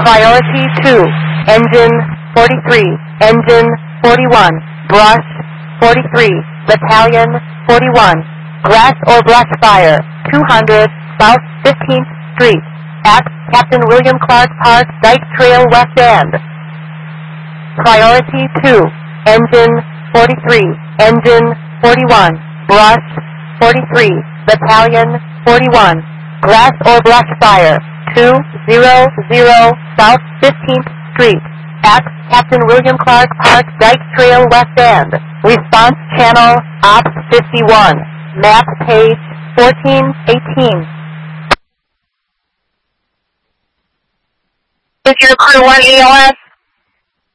Priority 2, Engine 43, Engine 41, Brush 43, Battalion 41, Grass or Brush Fire, 200 South 15th Street, at Captain William Clark Park, Dyke Trail, West End. Priority 2, Engine 43, Engine 41, Brush 43, Battalion 41, Grass or Brush Fire, 200 South 15th Street, at Captain William Clark Park, Dyke Trail, West End. Response channel, Ops 51, map page 1418. Is your crew 1 EOS?